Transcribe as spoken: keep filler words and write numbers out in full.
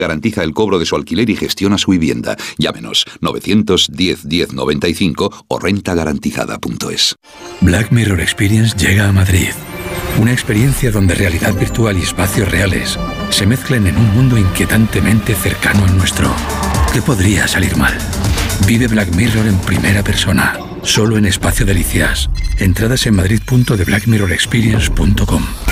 Garantiza el cobro de su alquiler y gestiona su vivienda. Llámenos novecientos diez diez noventa y cinco o renta garantizada punto es. Black Mirror Experience llega a Madrid. Una experiencia donde realidad virtual y espacios reales se mezclan en un mundo inquietantemente cercano al nuestro. ¿Qué podría salir mal? Vive Black Mirror en primera persona, solo en Espacio Delicias. Entradas en madrid punto de black mirror experience punto com.